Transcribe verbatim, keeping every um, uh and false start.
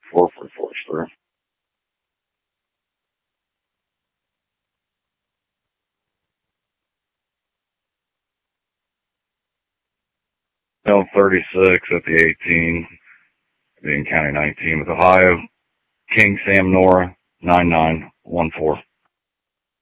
four four four through. L thirty-six at the eighteen, being County nineteen with Ohio. King Sam Nora, nine nine one four.